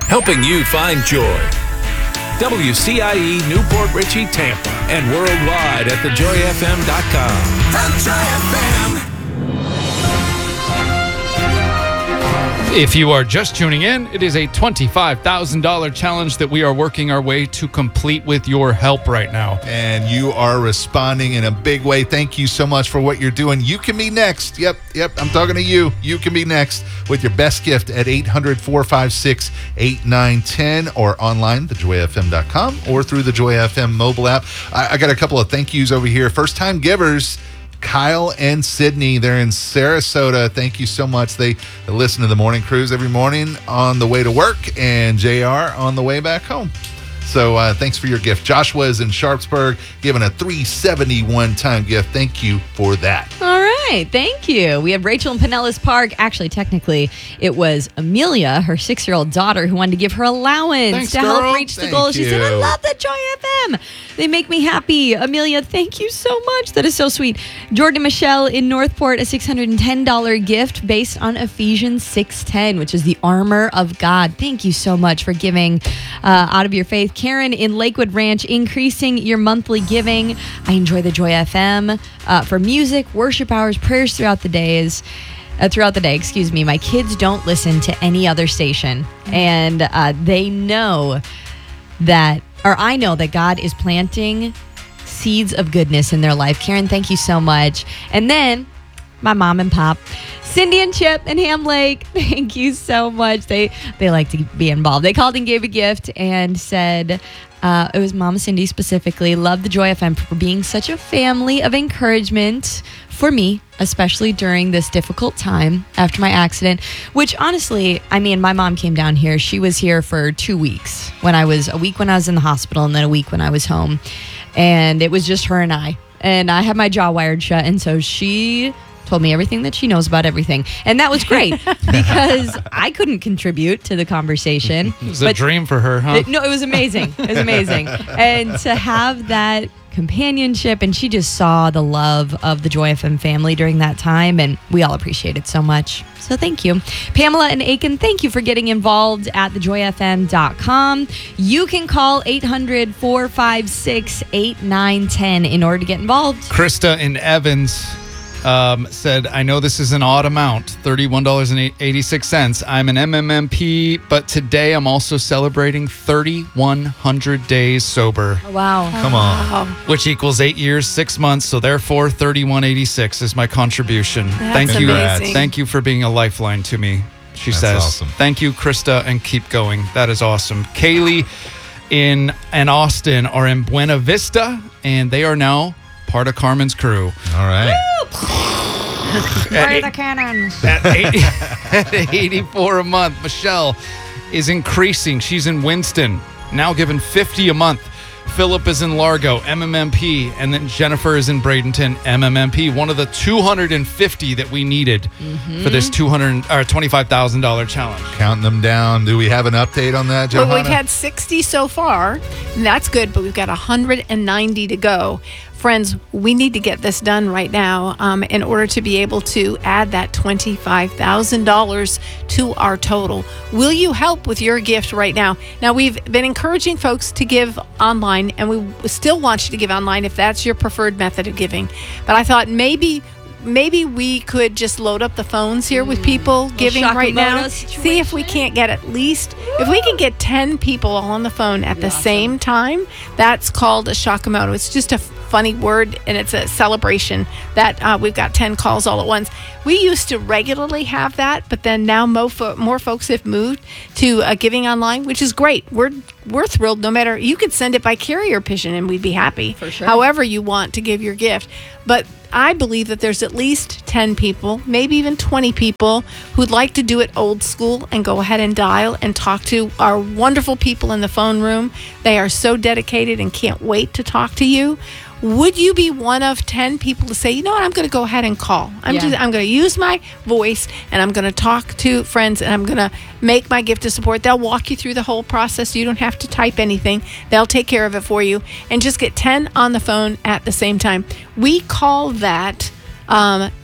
helping you find joy. WCIE Newport Richey, Tampa, and worldwide at thejoyfm.com. The Joy FM. If you are just tuning in, it is a $25,000 challenge that we are working our way to complete with your help right now. And you are responding in a big way. Thank you so much for what you're doing. You can be next. Yep, I'm talking to you. You can be next with your best gift at 800-456-8910 or online, thejoyfm.com, or through the Joy FM mobile app. I got a couple of thank yous over here. First-time givers, Kyle and Sydney, they're in Sarasota. Thank you so much. They listen to the morning cruise every morning on the way to work, and JR on the way back home. So thanks for your gift. Joshua is in Sharpsburg, giving a $371 time gift. Thank you for that. All right. Thank you. We have Rachel in Pinellas Park. Actually, technically, it was Amelia, her 6-year-old daughter, who wanted to give her allowance to help reach the goal. She said, I love the Joy FM. They make me happy. Amelia, thank you so much. That is so sweet. Jordan and Michelle in Northport, a $610 gift based on Ephesians 6:10, which is the armor of God. Thank you so much for giving out of your faith. Karen in Lakewood Ranch, increasing your monthly giving. I enjoy the Joy FM for music, worship hours, prayers throughout the day. My kids don't listen to any other station, and they know that, or I know that God is planting seeds of goodness in their life. Karen, thank you so much. And then my mom and pop, Cindy and Chip in Ham Lake, thank you so much. They like to be involved. They called and gave a gift and said, it was Mama Cindy specifically, love the Joy FM for being such a family of encouragement for me, especially during this difficult time after my accident, which honestly, I mean, my mom came down here. She was here for 2 weeks, a week when I was in the hospital and then a week when I was home. And it was just her and I had my jaw wired shut. And so she told me everything that she knows about everything. And that was great because I couldn't contribute to the conversation. It was a dream for her, huh? It was amazing. It was amazing. And to have that companionship, and she just saw the love of the Joy FM family during that time, and we all appreciate it so much. So thank you. Pamela and Aiken, thank you for getting involved at thejoyfm.com. You can call 800-456-8910 in order to get involved. Krista in Evans said, I know this is an odd amount, $31.86. I'm an MMMP, but today I'm also celebrating 3,100 days sober. Oh, wow. Come on. Which equals 8 years, 6 months. So therefore, 31.86 is my contribution. That's Thank you. amazing. Thank you for being a lifeline to me, she That's says. awesome. Thank you, Krista, and keep going. That is awesome. Kaylee in Austin are in Buena Vista, and they are now part of Carmen's crew. All right. Where are the cannons? At 84 a month, Michelle is increasing. She's in Winston, now given $50 a month. Philip is in Largo, MMMP, and then Jennifer is in Bradenton, MMMP. One of the 250 that we needed for this $25,000 challenge. Counting them down. Do we have an update on that, Johanna? Well, we've had 60 so far, and that's good, but we've got 190 to go. Friends, we need to get this done right now in order to be able to add that $25,000 to our total. Will you help with your gift right now? Now, we've been encouraging folks to give online, and we still want you to give online if that's your preferred method of giving. But I thought maybe we could just load up the phones here with people giving right now. See if we can't get if we can get 10 people all on the phone at the same time. That's called a Shakamoto. It's just a funny word, and it's a celebration that we've got 10 calls all at once. We used to regularly have that, but then now more folks have moved to giving online, which is great. We're thrilled. No matter, you could send it by carrier pigeon and we'd be happy. For sure. However you want to give your gift. But I believe that there's at least 10 people, maybe even 20 people who'd like to do it old school and go ahead and dial and talk to our wonderful people in the phone room. They are so dedicated and can't wait to talk to you. Would you be one of 10 people to say, you know what, I'm going to go ahead and call. I'm going to use my voice, and I'm going to talk to friends, and I'm going to make my gift of support. They'll walk you through the whole process. You don't have to type anything. They'll take care of it for you. And just get 10 on the phone at the same time. We call that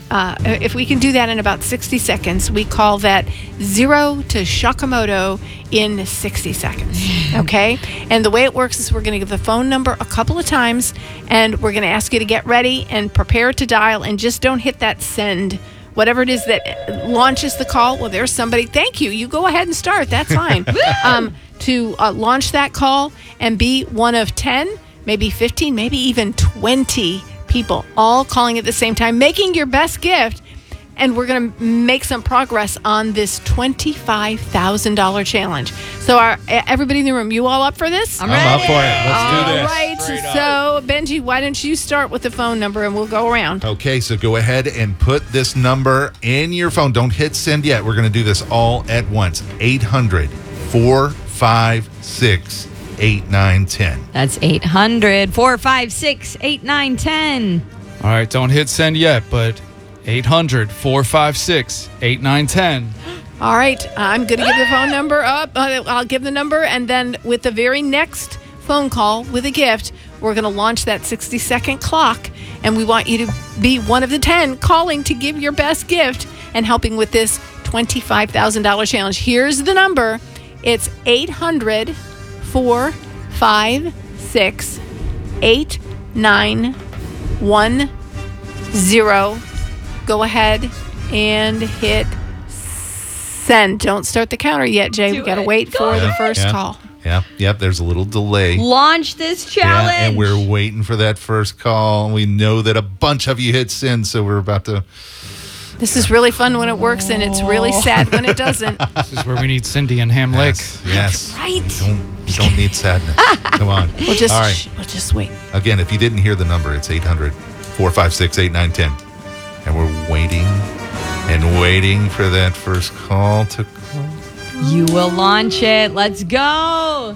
if we can do that in about 60 seconds, we call that 0 to Shakamoto in 60 seconds. Okay? And the way it works is we're going to give the phone number a couple of times, and we're going to ask you to get ready and prepare to dial, and just don't hit that send. Whatever it is that launches the call. Well, there's somebody. Thank you. You go ahead and start. That's fine. To launch that call and be one of 10, maybe 15, maybe even 20 people all calling at the same time, making your best gift. And we're going to make some progress on this $25,000 challenge. So everybody in the room, you all up for this? I'm ready. up for it. Let's do this. All right. So, Benji, why don't you start with the phone number and we'll go around. Okay, so go ahead and put this number in your phone. Don't hit send yet. We're going to do this all at once. 800-456-8910. That's 800-456-8910. All right, don't hit send yet, but 800-456-8910. All right. I'm going to give the phone number up. I'll give the number, and then with the very next phone call with a gift, we're going to launch that 60-second clock, and we want you to be one of the 10 calling to give your best gift and helping with this $25,000 challenge. Here's the number. It's 800-456-8910. Go ahead and hit send. Don't start the counter yet, Jay. We've got to wait for the first call. Yep, there's a little delay. Launch this challenge. Yeah, and we're waiting for that first call. And we know that a bunch of you hit send, so we're about to... This is really fun when it works, and it's really sad when it doesn't. This is where we need Cindy and Ham Lake. Yes. Right. Don't need sadness. Come on. We'll just, all right. we'll just wait. Again, if you didn't hear the number, it's 800-456-8910. And we're waiting and waiting for that first call to come. You will launch it. Let's go.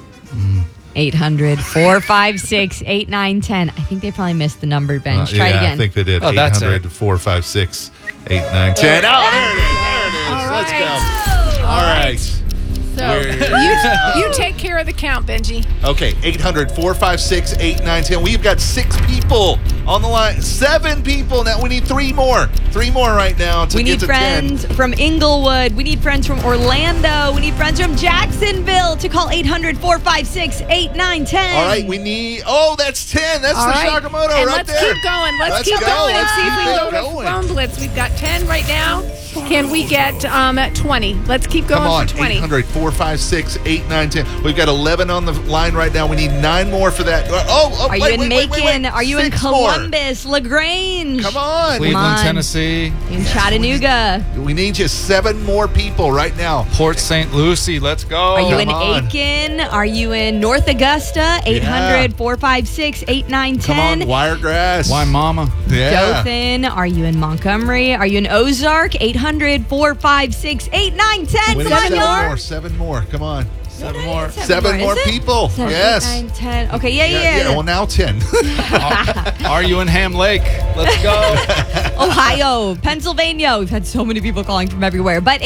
800-456-8910. I think they probably missed the number, Benj. Try it again. I think they did. Oh, that's it. 800-456-8910. Oh, there it is. All Let's right. go. All right. So you take care of the count, Benji. Okay, 800-456-8910. We've got 6 people on the line. 7 people. Now we need 3 more. 3 more right now to We get need to friends 10. from Inglewood. We need friends from Orlando. We need friends from Jacksonville to call 800-456-8910. All right, we need... Oh, that's 10. That's All the right. Shakamoto And right let's there. keep going. Let's keep go. going and Let's see if we keep go it to going. phone blitz. We've got 10 right now. Can we get 20? Let's keep going Come on, for 20. 800-456-8910. We've got 11 on the line right now. We need 9 more for that. Are you in Macon? Are you in 6 Columbus, LaGrange? More. Come on. Cleveland, on. Tennessee, In Chattanooga. We need just 7 more people right now. Port St. Lucie. Let's go. Are you in Come on. Aiken? Are you in North Augusta? 800-456-8910. Come on, Wiregrass. Why, Mama? Yeah. Dothan. Are you in Montgomery? Are you in Ozark? 800-456-8910. We Come need on, 7 more. Come on. 7 more. 7 more is it? people. 7, Yes. 8, 9, 10. Okay, yeah. Well, now 10. Are you in Ham Lake? Let's go. Ohio, Pennsylvania. We've had so many people calling from everywhere. But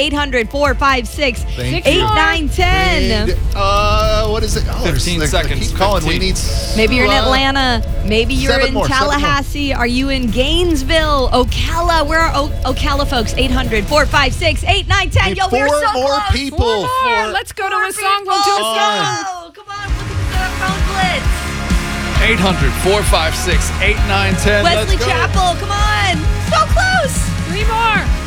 800-456-8910. What is it? Oh, 15 seconds. Keep calling. 15. We need... Maybe you're in Atlanta. Maybe you're 7 in more, 7 more. Tallahassee. Are you in Gainesville? Ocala. Where are Ocala folks? 800-456-8910. Yo, we're 4 so more close. people. One more. Let's go to a song. We'll do a Let's song. go. Come on, look at the phone blitz. 800-456-8910. Wesley Let's go. Chapel, come on. So close. 3 more.